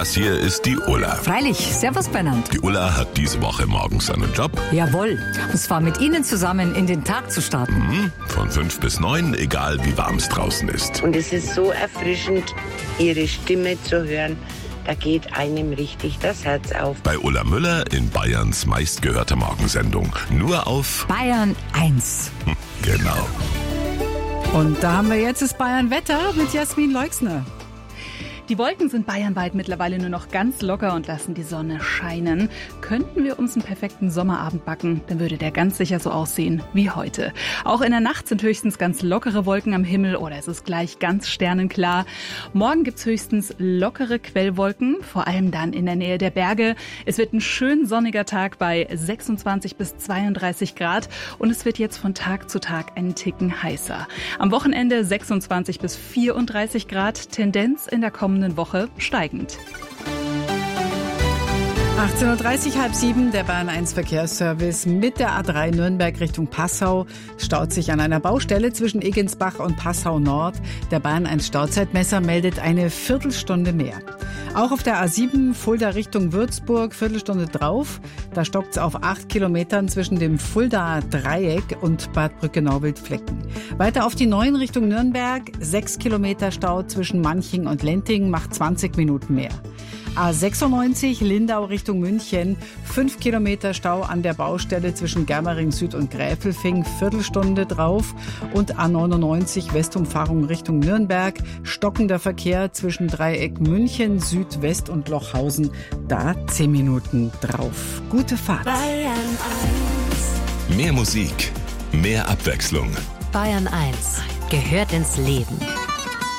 Das hier ist die Ulla. Freilich, servus Bernhard. Die Ulla hat diese Woche morgens einen Job. Jawohl, und zwar mit Ihnen zusammen in den Tag zu starten. Von 5 bis 9, egal wie warm es draußen ist. Und es ist so erfrischend, Ihre Stimme zu hören. Da geht einem richtig das Herz auf. Bei Ulla Müller in Bayerns meistgehörter Morgensendung. Nur auf Bayern 1. Genau. Und da haben wir jetzt das Bayern-Wetter mit Jasmin Leixner. Die Wolken sind bayernweit mittlerweile nur noch ganz locker und lassen die Sonne scheinen. Könnten wir uns einen perfekten Sommerabend backen, dann würde der ganz sicher so aussehen wie heute. Auch in der Nacht sind höchstens ganz lockere Wolken am Himmel oder es ist gleich ganz sternenklar. Morgen gibt's höchstens lockere Quellwolken, vor allem dann in der Nähe der Berge. Es wird ein schön sonniger Tag bei 26 bis 32 Grad und es wird jetzt von Tag zu Tag einen Ticken heißer. Am Wochenende 26 bis 34 Grad, Tendenz in der kommenden Woche steigend. 18.30 Uhr, halb 7, der Bayern 1 Verkehrsservice mit der A3 Nürnberg Richtung Passau. Staut sich an einer Baustelle zwischen Egensbach und Passau Nord. Der Bayern 1 Stauzeitmesser meldet eine Viertelstunde mehr. Auch auf der A7 Fulda Richtung Würzburg, Viertelstunde drauf. Da stockt's auf 8 Kilometern zwischen dem Fuldaer Dreieck und Bad Brückenau-Wildflecken. Weiter auf die 9 Richtung Nürnberg, 6 Kilometer Stau zwischen Manching und Lenting, macht 20 Minuten mehr. A96 Lindau Richtung München, 5 Kilometer Stau an der Baustelle zwischen Germering Süd und Gräfelfing, Viertelstunde drauf. Und A99 Westumfahrung Richtung Nürnberg, stockender Verkehr zwischen Dreieck München, Südwest und Lochhausen, da 10 Minuten drauf. Gute Fahrt. Bayern 1. Mehr Musik, mehr Abwechslung. Bayern 1 gehört ins Leben.